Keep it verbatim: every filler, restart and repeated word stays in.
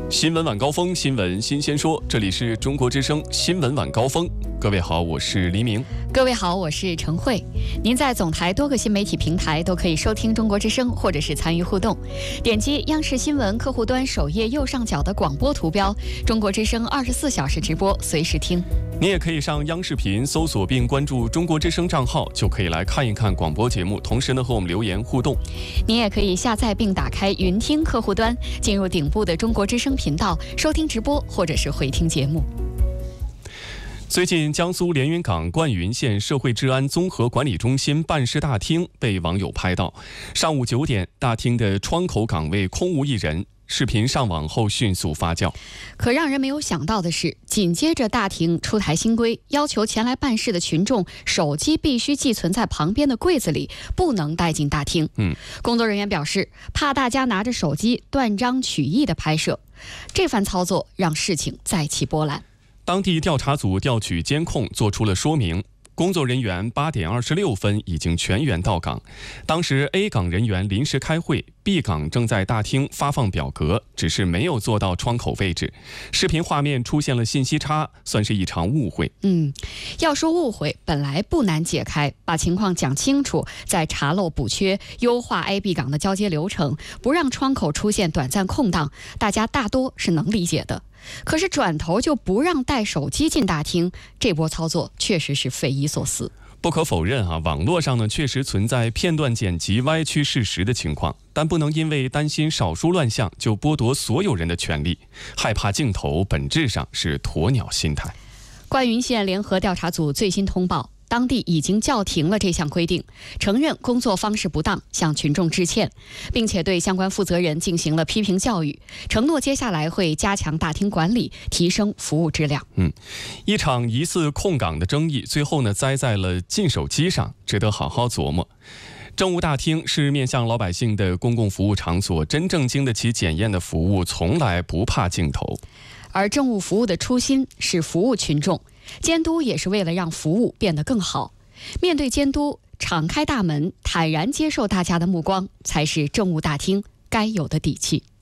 新闻晚高峰，新闻新鲜说，这里是中国之声新闻晚高峰。各位好，我是黎明。 各位好，我是陈慧。您在总台多个新媒体平台都可以收听中国之声，或者是参与互动。点击央视新闻客户端首页右上角的广播图标，中国之声二十四小时直播，随时听。 你也可以上央视频搜索并关注中国之声账号，就可以来看一看广播节目，同时呢和我们留言互动。 你也可以下载并打开云听客户端，进入顶部的中国之声频道收听直播或者是回听节目。 最近，江苏连云港灌云县社会治安综合管理中心办事大厅被网友拍到，上午九点，大厅的窗口岗位空无一人。视频上网后迅速发酵， 可让人没有想到的是，紧接着大厅出台新规，要求前来办事的群众手机必须寄存在旁边的柜子里，不能带进大厅。 嗯， 工作人员表示，怕大家拿着手机断章取义的拍摄，这番操作让事情再起波澜。 当地调查组调取监控，做出了说明。工作人员八点二十六分已经全员到岗，当时 A 岗人员临时开会 ，B 岗正在大厅发放表格，只是没有做到窗口位置。视频画面出现了信息差，算是一场误会。 嗯，要说误会，本来不难解开，把情况讲清楚，再查漏补缺，优化 A、B 岗的交接流程，不让窗口出现短暂空档，大家大多是能理解的。可是转头就不让带手机进大厅，这波操作确实是匪夷所思。 不可否认啊，网络上呢确实存在片段剪辑歪曲事实的情况，但不能因为担心少数乱象就剥夺所有人的权利。害怕镜头本质上是鸵鸟心态。 灌云县联合调查组最新通报，当地已经叫停了这项规定，承认工作方式不当，向群众致歉，并且对相关负责人进行了批评教育，承诺接下来会加强大厅管理，提升服务质量。 嗯，一场疑似空岗的争议，最后呢栽在了进手机上，值得好好琢磨。政务大厅是面向老百姓的公共服务场所，真正经得起检验的服务，从来不怕镜头。 而政务服务的初心是服务群众，监督也是为了让服务变得更好。面对监督，敞开大门，坦然接受大家的目光，才是政务大厅该有的底气。